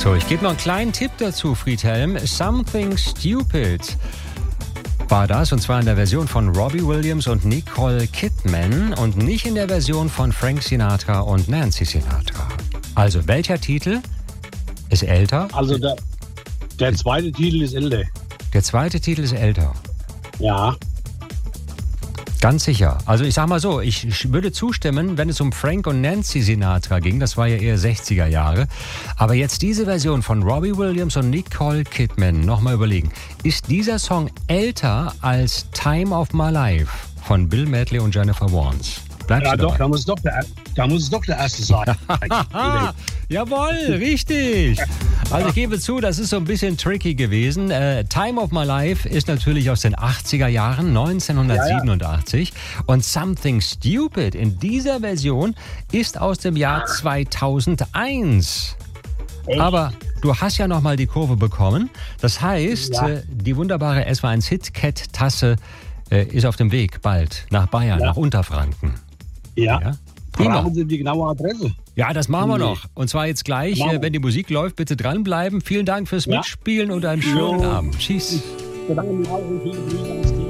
So, ich gebe noch einen kleinen Tipp dazu, Friedhelm. Something Stupid war das, und zwar in der Version von Robbie Williams und Nicole Kidman und nicht in der Version von Frank Sinatra und Nancy Sinatra. Also, welcher Titel ist älter? Also der zweite Titel ist älter. Der zweite Titel ist älter. Ja. Ganz sicher. Also ich sag mal so, ich würde zustimmen, wenn es um Frank und Nancy Sinatra ging. Das war ja eher 60er Jahre. Aber jetzt diese Version von Robbie Williams und Nicole Kidman, nochmal überlegen. Ist dieser Song älter als Time of My Life von Bill Medley und Jennifer Warnes? Bleibst du dabei? Doch, da muss es doch der erste sein. Jawohl, richtig. Also ich gebe zu, das ist so ein bisschen tricky gewesen. Time of My Life ist natürlich aus den 80er Jahren, 1987. Ja. Und Something Stupid in dieser Version ist aus dem Jahr 2001. Echt? Aber du hast ja nochmal die Kurve bekommen. Das heißt, die wunderbare SW1 HitCat-Tasse ist auf dem Weg bald nach Bayern, nach Unterfranken. Ja. Brauchen Sie die genaue Adresse? Ja, das machen wir noch. Und zwar jetzt gleich, wenn die Musik läuft, bitte dranbleiben. Vielen Dank fürs Mitspielen und einen schönen Abend. Tschüss. Ich bedanke mich auch.